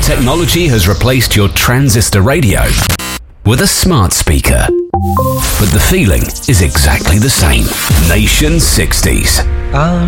Technology has replaced your transistor radio with a smart speaker. But the feeling is exactly the same. Nation 60s. I'll